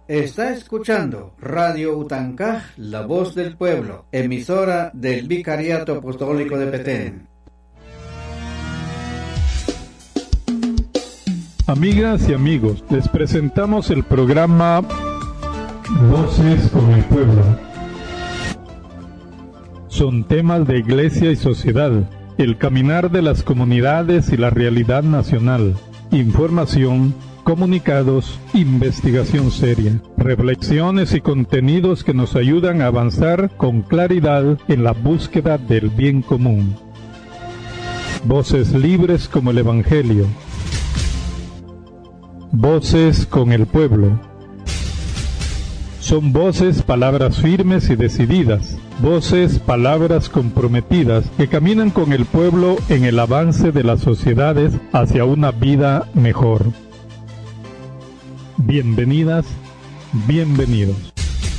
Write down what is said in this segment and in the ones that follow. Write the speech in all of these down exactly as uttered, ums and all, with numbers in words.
Está escuchando Radio Utancaj, la voz del pueblo, emisora del Vicariato Apostólico de Petén. Amigas y amigos, les presentamos el programa Voces con el Pueblo. Son temas de iglesia y sociedad, el caminar de las comunidades y la realidad nacional, información, comunicados, investigación seria, reflexiones y contenidos que nos ayudan a avanzar con claridad en la búsqueda del bien común. Voces libres como el Evangelio. Voces con el pueblo. Son voces, palabras firmes y decididas, voces, palabras comprometidas que caminan con el pueblo en el avance de las sociedades hacia una vida mejor. Bienvenidas, bienvenidos.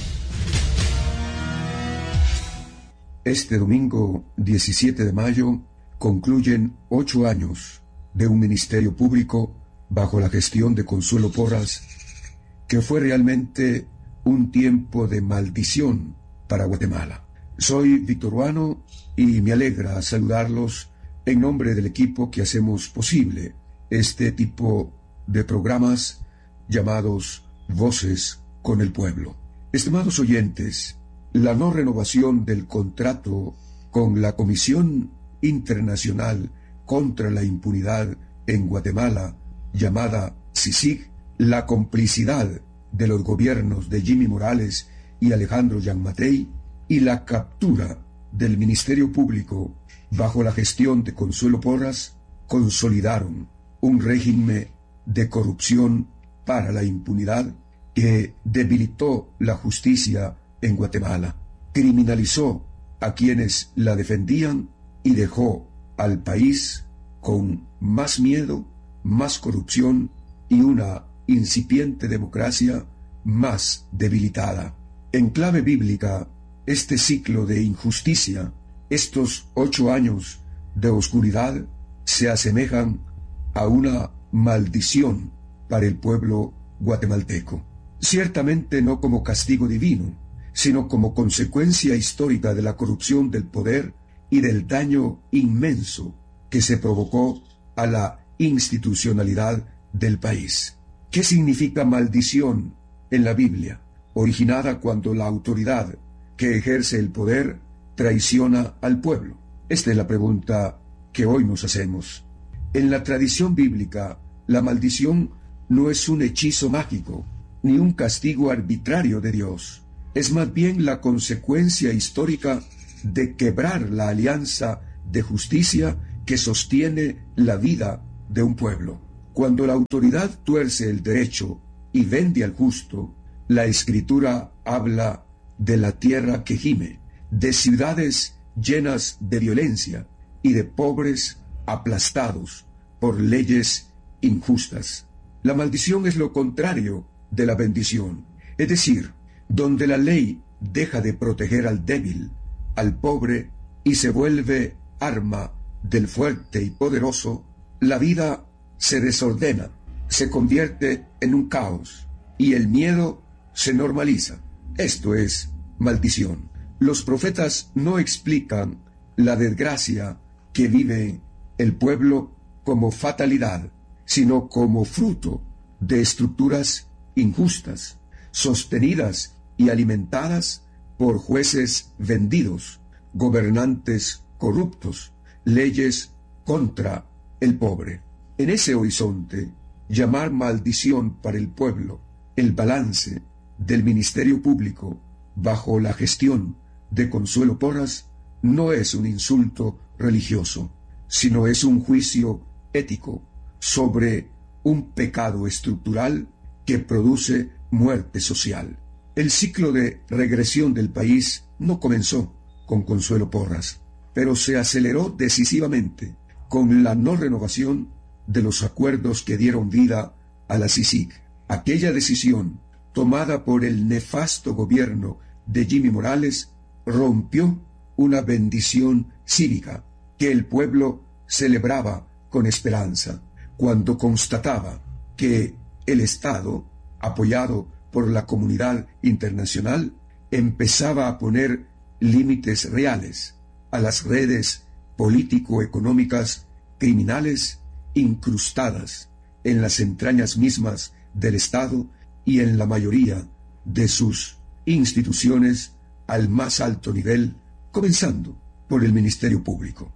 Este domingo diecisiete de mayo concluyen ocho años de un ministerio público bajo la gestión de Consuelo Porras, que fue realmente un tiempo de maldición para Guatemala. Soy Víctor Ruano y me alegra saludarlos en nombre del equipo que hacemos posible este tipo de programas llamados Voces con el Pueblo. Estimados oyentes, la no renovación del contrato con la Comisión Internacional contra la Impunidad en Guatemala, llamada C I C I G, la complicidad de los gobiernos de Jimmy Morales y Alejandro Gianmattei y la captura del Ministerio Público bajo la gestión de Consuelo Porras consolidaron un régimen de corrupción para la impunidad que debilitó la justicia en Guatemala, criminalizó a quienes la defendían y dejó al país con más miedo, más corrupción y una incipiente democracia más debilitada. En clave bíblica, este ciclo de injusticia, estos ocho años de oscuridad, se asemejan a una maldición para el pueblo guatemalteco. Ciertamente no como castigo divino, sino como consecuencia histórica de la corrupción del poder y del daño inmenso que se provocó a la institucionalidad del país. ¿Qué significa maldición en la Biblia? Originada cuando la autoridad que ejerce el poder traiciona al pueblo. Esta es la pregunta que hoy nos hacemos. En la tradición bíblica, la maldición no es un hechizo mágico, ni un castigo arbitrario de Dios. Es más bien la consecuencia histórica de quebrar la alianza de justicia que sostiene la vida de un pueblo. Cuando la autoridad tuerce el derecho y vende al justo, la Escritura habla de la tierra que gime, de ciudades llenas de violencia y de pobres aplastados por leyes injustas. La maldición es lo contrario de la bendición, es decir, donde la ley deja de proteger al débil, al pobre, y se vuelve arma del fuerte y poderoso, la vida se desordena, se convierte en un caos, y el miedo se normaliza. Esto es maldición. Los profetas no explican la desgracia que vive el pueblo como fatalidad, sino como fruto de estructuras injustas, sostenidas y alimentadas por jueces vendidos, gobernantes corruptos, leyes contra el pobre. En ese horizonte, llamar maldición para el pueblo el balance del Ministerio Público bajo la gestión de Consuelo Porras no es un insulto religioso, sino es un juicio ético sobre un pecado estructural que produce muerte social. El ciclo de regresión del país no comenzó con Consuelo Porras, pero se aceleró decisivamente con la no renovación de los acuerdos que dieron vida a la C I C I G. Aquella decisión, tomada por el nefasto gobierno de Jimmy Morales, rompió una bendición cívica que el pueblo celebraba con esperanza, cuando constataba que el Estado, apoyado por la comunidad internacional, empezaba a poner límites reales a las redes político-económicas criminales incrustadas en las entrañas mismas del Estado y en la mayoría de sus instituciones al más alto nivel, comenzando por el Ministerio Público.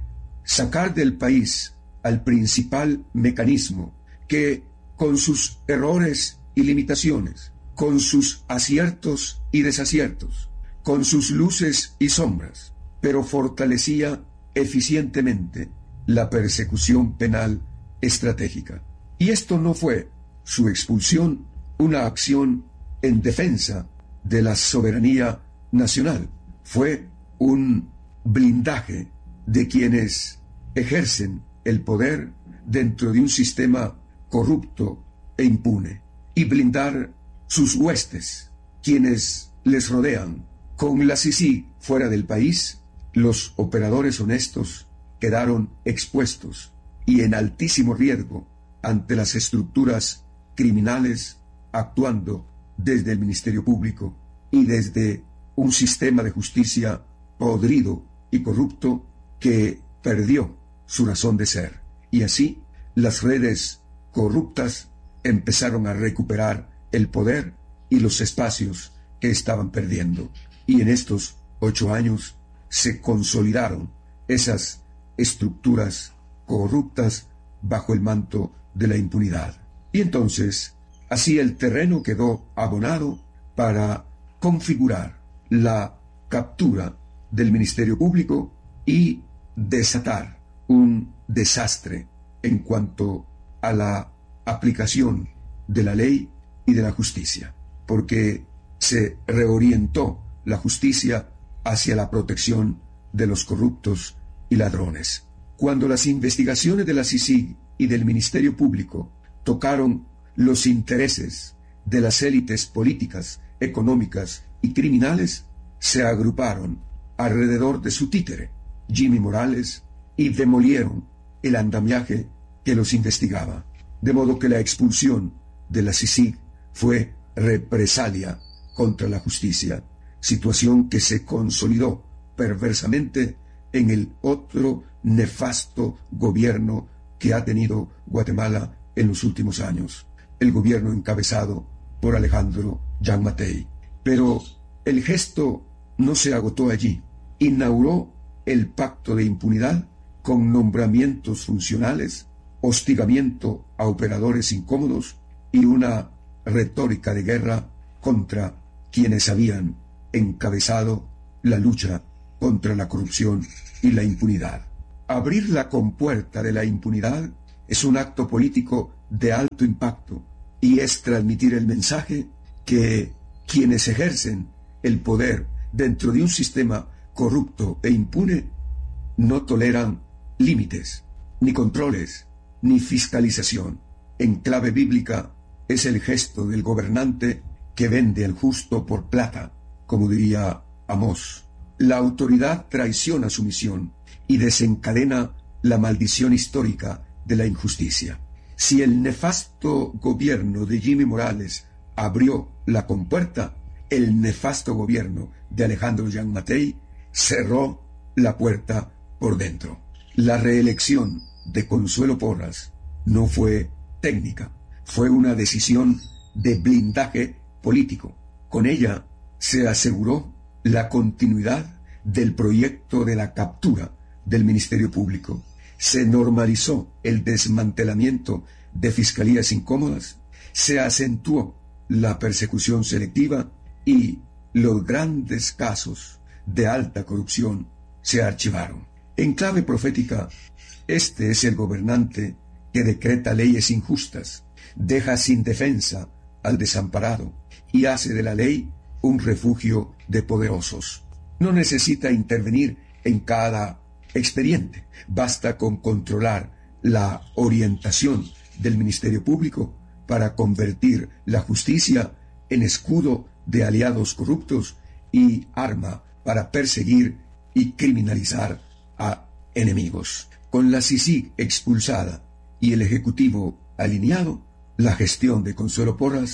Sacar del país al principal mecanismo que, con sus errores y limitaciones, con sus aciertos y desaciertos, con sus luces y sombras, pero fortalecía eficientemente la persecución penal estratégica. Y esto no fue su expulsión una acción en defensa de la soberanía nacional, fue un blindaje de quienes ejercen el poder dentro de un sistema corrupto e impune, y blindar sus huestes, quienes les rodean. Con la CICIG fuera del país, los operadores honestos quedaron expuestos y en altísimo riesgo ante las estructuras criminales, actuando desde el Ministerio Público y desde un sistema de justicia podrido y corrupto que perdió su razón de ser. Y así las redes corruptas empezaron a recuperar el poder y los espacios que estaban perdiendo. Y en estos ocho años se consolidaron esas estructuras corruptas bajo el manto de la impunidad. Y entonces, así el terreno quedó abonado para configurar la captura del Ministerio Público y desatar un desastre en cuanto a la aplicación de la ley y de la justicia, porque se reorientó la justicia hacia la protección de los corruptos y ladrones. Cuando las investigaciones de la CICIG y del Ministerio Público tocaron los intereses de las élites políticas, económicas y criminales, se agruparon alrededor de su títere, Jimmy Morales, y demolieron el andamiaje que los investigaba. De modo que la expulsión de la CICIG fue represalia contra la justicia, situación que se consolidó perversamente en el otro nefasto gobierno que ha tenido Guatemala en los últimos años, el gobierno encabezado por Alejandro Giammattei. Pero el gesto no se agotó allí. Inauguró el pacto de impunidad con nombramientos funcionales, hostigamiento a operadores incómodos y una retórica de guerra contra quienes habían encabezado la lucha contra la corrupción y la impunidad. Abrir la compuerta de la impunidad es un acto político de alto impacto y es transmitir el mensaje que quienes ejercen el poder dentro de un sistema corrupto e impune no toleran límites, ni controles, ni fiscalización. En clave bíblica es el gesto del gobernante que vende al justo por plata, como diría Amós. La autoridad traiciona su misión y desencadena la maldición histórica de la injusticia. Si el nefasto gobierno de Jimmy Morales abrió la compuerta, el nefasto gobierno de Alejandro Giammattei cerró la puerta por dentro. La reelección de Consuelo Porras no fue técnica, fue una decisión de blindaje político. Con ella se aseguró la continuidad del proyecto de la captura del Ministerio Público. Se normalizó el desmantelamiento de fiscalías incómodas, se acentuó la persecución selectiva y los grandes casos de alta corrupción se archivaron. En clave profética, este es el gobernante que decreta leyes injustas, deja sin defensa al desamparado y hace de la ley un refugio de poderosos. No necesita intervenir en cada expediente, basta con controlar la orientación del Ministerio Público para convertir la justicia en escudo de aliados corruptos y arma para perseguir y criminalizar a enemigos. Con la CICIG expulsada y el Ejecutivo alineado, la gestión de Consuelo Porras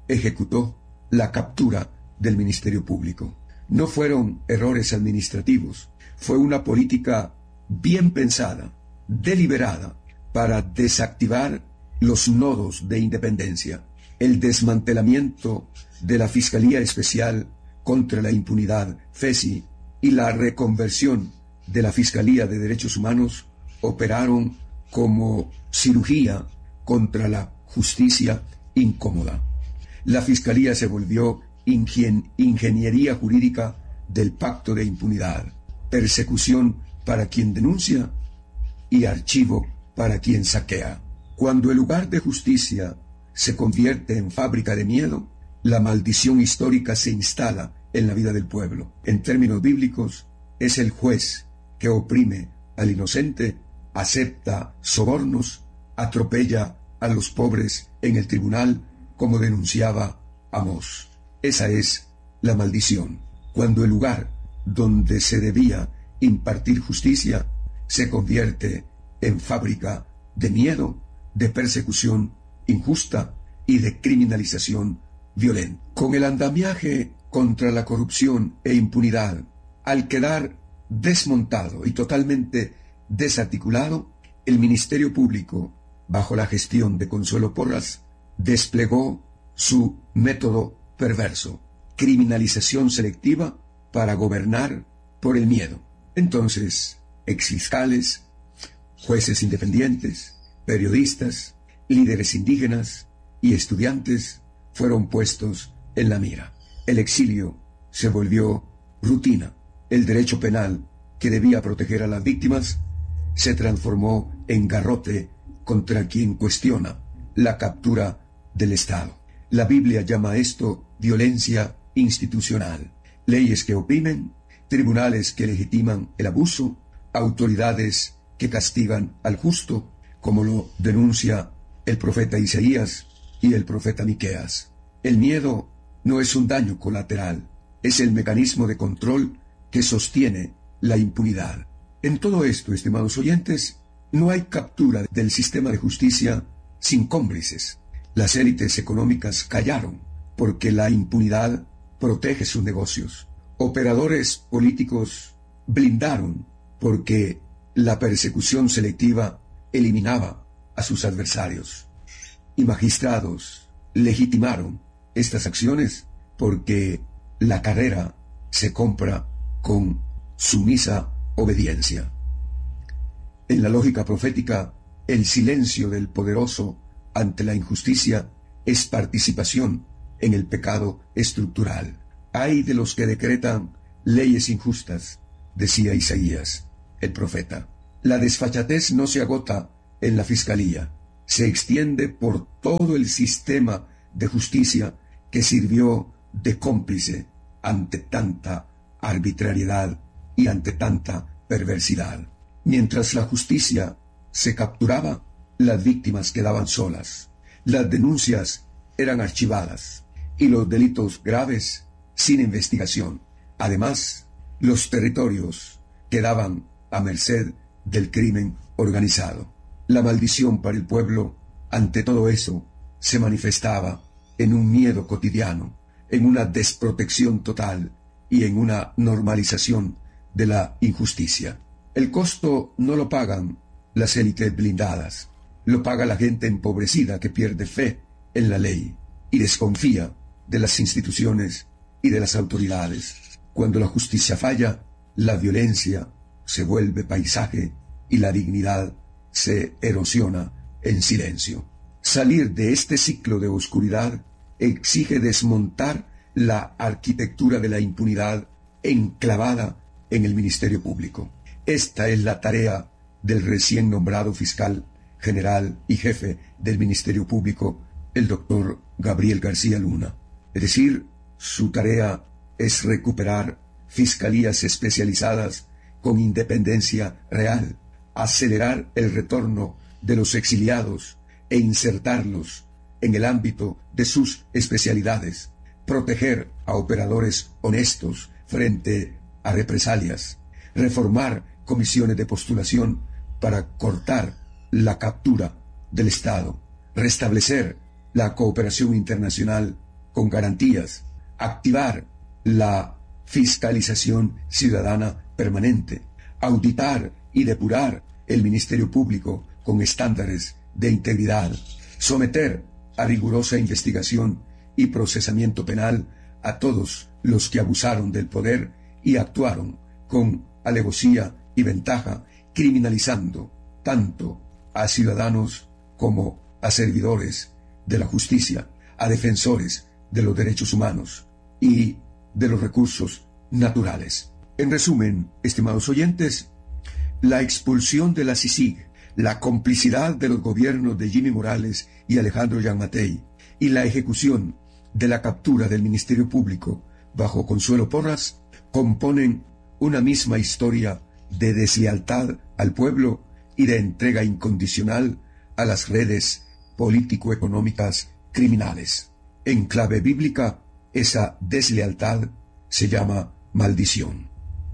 ejecutó la captura del Ministerio Público. No fueron errores administrativos, fue una política bien pensada, deliberada, para desactivar los nodos de independencia, el desmantelamiento de la Fiscalía Especial contra la Impunidad, FESI, y la reconversión de la Fiscalía de Derechos Humanos operaron como cirugía contra la justicia incómoda. La Fiscalía se volvió ingen- ingeniería jurídica del pacto de impunidad, persecución para quien denuncia y archivo para quien saquea. Cuando el lugar de justicia se convierte en fábrica de miedo, la maldición histórica se instala en la vida del pueblo. En términos bíblicos, es el juez que oprime al inocente, acepta sobornos, atropella a los pobres en el tribunal, como denunciaba Amós. Esa es la maldición. Cuando el lugar donde se debía impartir justicia se convierte en fábrica de miedo, de persecución injusta y de criminalización violenta. Con el andamiaje contra la corrupción e impunidad, al quedar desmontado y totalmente desarticulado, el Ministerio Público, bajo la gestión de Consuelo Porras, desplegó su método perverso, criminalización selectiva para gobernar por el miedo. Entonces, exfiscales, jueces independientes, periodistas, líderes indígenas y estudiantes fueron puestos en la mira. El exilio se volvió rutina. El derecho penal, que debía proteger a las víctimas, se transformó en garrote contra quien cuestiona la captura del Estado. La Biblia llama esto violencia institucional. Leyes que oprimen, tribunales que legitiman el abuso, autoridades que castigan al justo, como lo denuncia el profeta Isaías y el profeta Miqueas. El miedo no es un daño colateral, es el mecanismo de control que sostiene la impunidad. En todo esto, estimados oyentes, no hay captura del sistema de justicia sin cómplices. Las élites económicas callaron porque la impunidad protege sus negocios. Operadores políticos blindaron porque la persecución selectiva eliminaba a sus adversarios. Y magistrados legitimaron estas acciones porque la carrera se compra con sumisa obediencia. En la lógica profética, el silencio del poderoso ante la injusticia es participación en el pecado estructural. Ay de los que decretan leyes injustas, decía Isaías, el profeta. La desfachatez no se agota en la fiscalía, se extiende por todo el sistema de justicia que sirvió de cómplice ante tanta arbitrariedad y ante tanta perversidad. Mientras la justicia se capturaba, las víctimas quedaban solas, las denuncias eran archivadas y los delitos graves sin investigación. Además, los territorios quedaban a merced del crimen organizado. La maldición para el pueblo, ante todo eso, se manifestaba en un miedo cotidiano, en una desprotección total y en una normalización de la injusticia. El costo no lo pagan las élites blindadas, lo paga la gente empobrecida que pierde fe en la ley y desconfía de las instituciones y de las autoridades. Cuando la justicia falla, la violencia se vuelve paisaje y la dignidad se erosiona en silencio. Salir de este ciclo de oscuridad exige desmontar la arquitectura de la impunidad enclavada en el Ministerio Público. Esta es la tarea del recién nombrado fiscal general y jefe del Ministerio Público, el doctor Gabriel García Luna. Es decir, su tarea es recuperar fiscalías especializadas con independencia real, acelerar el retorno de los exiliados e insertarlos en el ámbito de sus especialidades, proteger a operadores honestos frente a represalias, reformar comisiones de postulación para cortar la captura del Estado, restablecer la cooperación internacional con garantías, activar la fiscalización ciudadana permanente, auditar y depurar el Ministerio Público con estándares de integridad, someter a rigurosa investigación y procesamiento penal a todos los que abusaron del poder y actuaron con alevosía y ventaja, criminalizando tanto a ciudadanos como a servidores de la justicia, a defensores de los derechos humanos y de los recursos naturales. En resumen, estimados oyentes, la expulsión de la C I C I G, la complicidad de los gobiernos de Jimmy Morales y Alejandro Giammattei y la ejecución de la captura del Ministerio Público bajo Consuelo Porras componen una misma historia de deslealtad al pueblo y de entrega incondicional a las redes político-económicas criminales. En clave bíblica, esa deslealtad se llama maldición.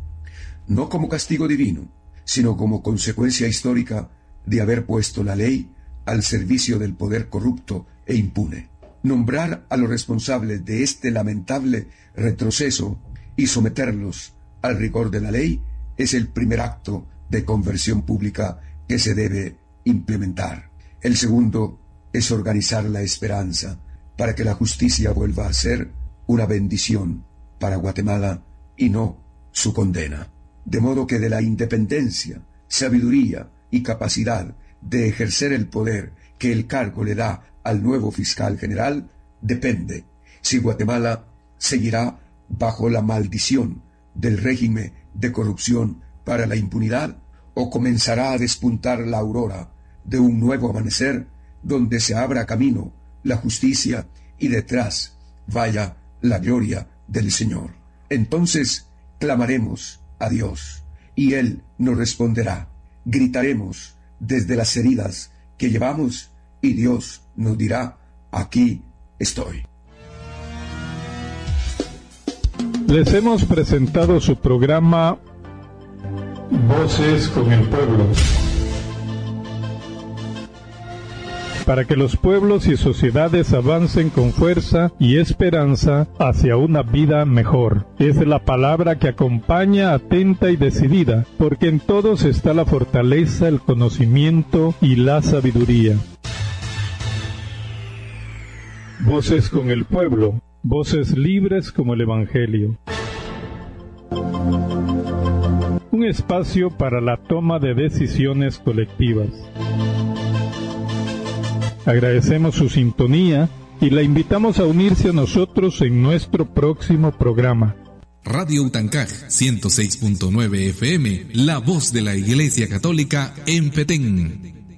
No como castigo divino, sino como consecuencia histórica de haber puesto la ley al servicio del poder corrupto e impune. Nombrar a los responsables de este lamentable retroceso y someterlos al rigor de la ley es el primer acto de conversión pública que se debe implementar. El segundo es organizar la esperanza para que la justicia vuelva a ser una bendición para Guatemala y no su condena. De modo que de la independencia, sabiduría y capacidad de ejercer el poder que el cargo le da al nuevo fiscal general, depende si Guatemala seguirá bajo la maldición del régimen de corrupción para la impunidad o comenzará a despuntar la aurora de un nuevo amanecer donde se abra camino la justicia y detrás vaya la gloria del Señor. Entonces clamaremos a Dios y Él nos responderá. Gritaremos desde las heridas que llevamos y Dios nos dirá: aquí estoy. Les hemos presentado su programa Voces con el Pueblo, para que los pueblos y sociedades avancen con fuerza y esperanza hacia una vida mejor. Es la palabra que acompaña atenta y decidida, porque en todos está la fortaleza, el conocimiento y la sabiduría. Voces con el Pueblo, voces libres como el Evangelio. Un espacio para la toma de decisiones colectivas. Agradecemos su sintonía y la invitamos a unirse a nosotros en nuestro próximo programa. Radio Utancaj ciento seis punto nueve F M, la voz de la Iglesia Católica en Petén.